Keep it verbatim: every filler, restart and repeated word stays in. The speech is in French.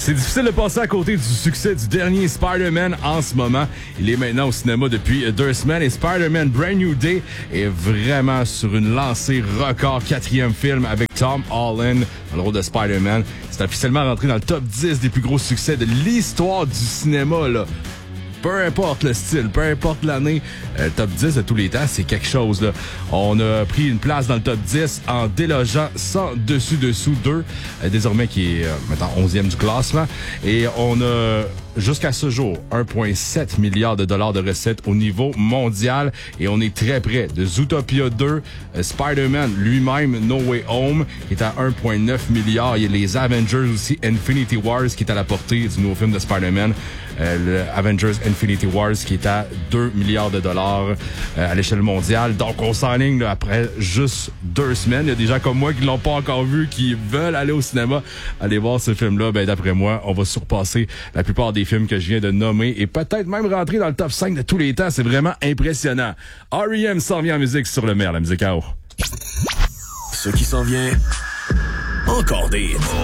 C'est difficile de passer à côté du succès du dernier Spider-Man en ce moment. Il est maintenant au cinéma depuis deux semaines et Spider-Man Brand New Day est vraiment sur une lancée record. Quatrième film avec Tom Holland dans le rôle de Spider-Man. C'est officiellement rentré dans le top dix des plus gros succès de l'histoire du cinéma, là. Peu importe le style, peu importe l'année, euh, le top dix de tous les temps, c'est quelque chose, là. On a pris une place dans le top dix en délogeant sans dessus-dessous deux, euh, désormais qui est euh, maintenant onzième du classement. Et on a, jusqu'à ce jour, un virgule sept milliard de dollars de recettes au niveau mondial. Et on est très près de Zootopia deux, euh, Spider-Man lui-même, No Way Home, qui est à un virgule neuf milliard. Il y a les Avengers aussi, Infinity Wars, qui est à la portée du nouveau film de Spider-Man. Euh, le Avengers Infinity Wars qui est à deux milliards de dollars euh, à l'échelle mondiale. Donc, on s'enligne là, après juste deux semaines. Il y a des gens comme moi qui l'ont pas encore vu, qui veulent aller au cinéma, aller voir ce film-là. Ben, d'après moi, on va surpasser la plupart des films que je viens de nommer et peut-être même rentrer dans le top cinq de tous les temps. C'est vraiment impressionnant. R E M s'en vient en musique sur le maire, la musique à eau. Ce qui s'en vient, encore des...